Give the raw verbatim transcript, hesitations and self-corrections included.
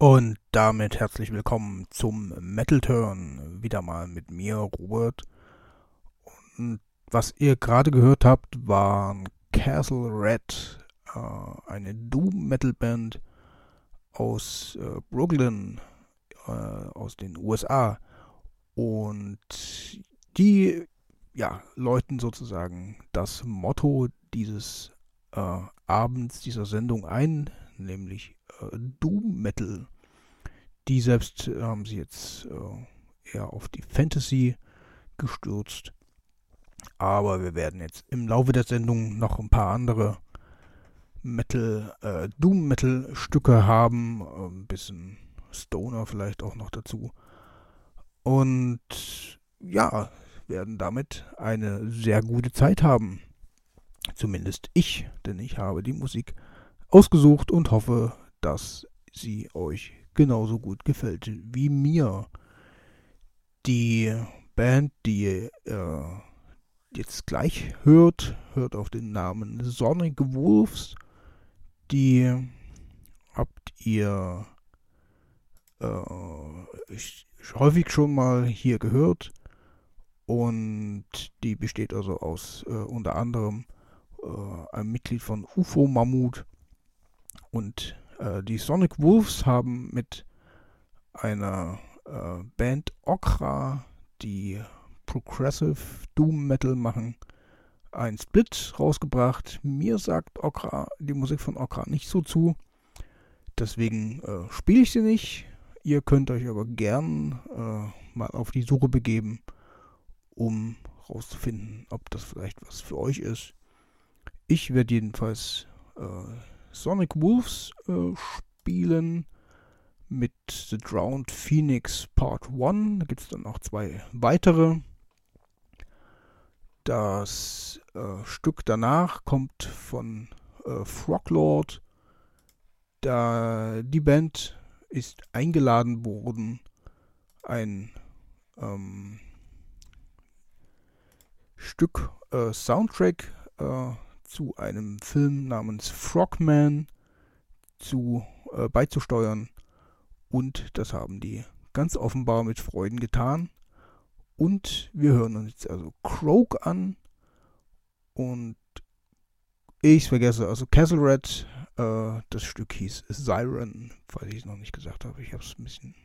Und damit herzlich willkommen zum Metal Turn. Wieder mal mit mir, Robert. Und was ihr gerade gehört habt, waren Castle Red, äh, eine Doom-Metal-Band aus äh, Brooklyn, äh, aus den U S A. Und die, ja, läuten sozusagen das Motto dieses äh, Abends, dieser Sendung ein, nämlich äh, Doom-Metal. Die selbst äh, haben sie jetzt äh, eher auf die Fantasy gestürzt. Aber wir werden jetzt im Laufe der Sendung noch ein paar andere Metal, äh, Doom-Metal-Stücke haben. Äh, ein bisschen Stoner vielleicht auch noch dazu. Und ja, werden damit eine sehr gute Zeit haben. Zumindest ich, denn ich habe die Musik ausgesucht und hoffe, dass sie euch genauso gut gefällt wie mir. Die Band, die ihr äh, jetzt gleich hört, hört auf den Namen Sonic Wolves. Die habt ihr äh, häufig schon mal hier gehört. Und die besteht also aus äh, unter anderem äh, einem Mitglied von U F O Mammut. Und äh, die Sonic Wolves haben mit einer äh, Band Okra, die Progressive Doom Metal machen, ein Split rausgebracht. Mir sagt Okra, die Musik von Okra nicht so zu. Deswegen äh, spiele ich sie nicht. Ihr könnt euch aber gern äh, mal auf die Suche begeben, um rauszufinden, ob das vielleicht was für euch ist. Ich werde jedenfalls äh, Sonic Wolves äh, spielen mit The Drowned Phoenix Part eins. Da gibt es dann noch zwei weitere. Das äh, Stück danach kommt von äh, Froglord. Da die Band ist eingeladen worden, ein ähm, Stück äh, Soundtrack äh, zu einem Film namens Frogman zu, äh, beizusteuern. Und das haben die ganz offenbar mit Freuden getan. Und wir hören uns jetzt also Croak an. Und ich vergesse, also Castle Red, äh, das Stück hieß Siren, falls ich es noch nicht gesagt habe. Ich habe es ein bisschen